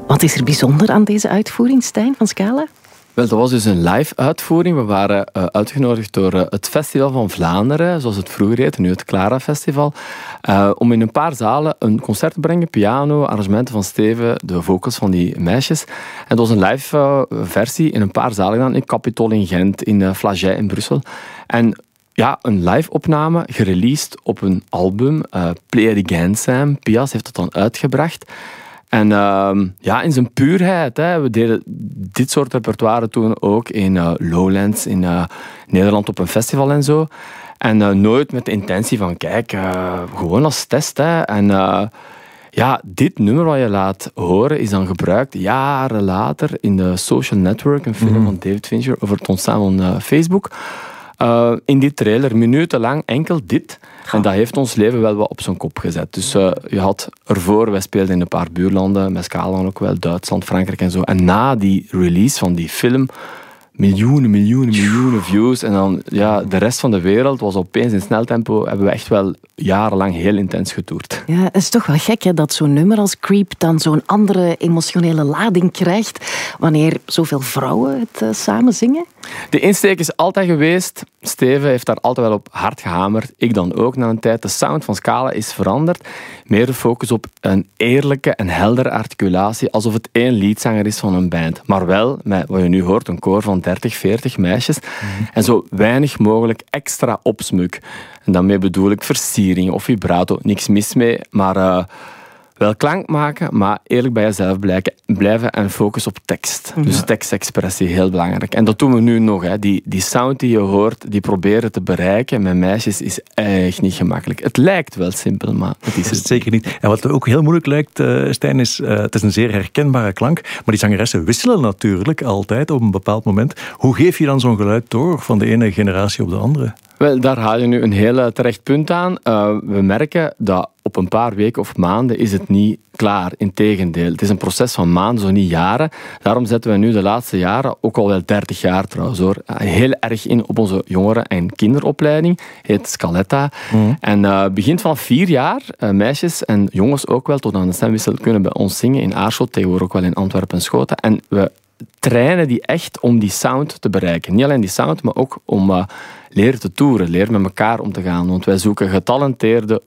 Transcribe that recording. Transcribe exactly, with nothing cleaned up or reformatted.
Wat is er bijzonder aan deze uitvoering, Stijn van Scala? Wel, dat was dus een live uitvoering. We waren uh, uitgenodigd door uh, het Festival van Vlaanderen, zoals het vroeger heette, nu het Clara Festival, uh, om in een paar zalen een concert te brengen, piano, arrangementen van Steven, de vocals van die meisjes. En het was een live uh, versie in een paar zalen gedaan, in Capitol in Gent, in uh, Flagey in Brussel. En ja, een live opname, gereleased op een album, uh, Play It Again Sam. Pias heeft het dan uitgebracht. En uh, ja, in zijn puurheid. Hè. We deden dit soort repertoire toen ook in uh, Lowlands, in uh, Nederland op een festival en zo. En uh, nooit met de intentie van, kijk, uh, gewoon als test. Hè. En uh, ja, dit nummer wat je laat horen is dan gebruikt jaren later in de Social Network, een film mm-hmm. van David Fincher over het ontstaan van uh, Facebook. Uh, in die trailer, minutenlang, enkel dit. En dat heeft ons leven wel wat op zijn kop gezet. Dus uh, je had ervoor, wij speelden in een paar buurlanden, met Scala ook wel, Duitsland, Frankrijk en zo. En na die release van die film, miljoenen, miljoenen, miljoenen views. En dan, ja, de rest van de wereld was opeens in snel tempo, hebben we echt wel jarenlang heel intens getoerd. Ja, het is toch wel gek hè, dat zo'n nummer als Creep dan zo'n andere emotionele lading krijgt wanneer zoveel vrouwen het uh, samen zingen. De insteek is altijd geweest. Steven heeft daar altijd wel op hard gehamerd. Ik dan ook na een tijd. De sound van Scala is veranderd. Meer de focus op een eerlijke en heldere articulatie, alsof het één liedzanger is van een band. Maar wel, met wat je nu hoort, een koor van dertig, veertig meisjes. Mm-hmm. En zo weinig mogelijk extra opsmuk. En daarmee bedoel ik versiering of vibrato. Niks mis mee, maar uh, wel klank maken, maar eerlijk bij jezelf blijven en focus op tekst. Ja. Dus tekstexpressie, heel belangrijk. En dat doen we nu nog. Hè. Die, die sound die je hoort, die proberen te bereiken met meisjes, is echt niet gemakkelijk. Het lijkt wel simpel, maar het is het zeker niet. En wat ook heel moeilijk lijkt, uh, Stijn, is uh, het is een zeer herkenbare klank, maar die zangeressen wisselen natuurlijk altijd op een bepaald moment. Hoe geef je dan zo'n geluid door van de ene generatie op de andere? Wel, daar haal je nu een heel terecht punt aan. Uh, we merken dat op een paar weken of maanden is het niet klaar. Integendeel, het is een proces van maanden, zo niet jaren. Daarom zetten we nu de laatste jaren, ook al wel dertig jaar trouwens hoor, heel erg in op onze jongeren- en kinderopleiding. Heet Scaletta. Mm. En uh, begint van vier jaar, uh, meisjes en jongens ook wel, tot aan de stemwissel kunnen bij ons zingen in Aarschot, tegenwoordig ook wel in Antwerpen en Schoten. En we trainen die echt om die sound te bereiken. Niet alleen die sound, maar ook om uh, leren te toeren, leren met elkaar om te gaan. Want wij zoeken getalenteerde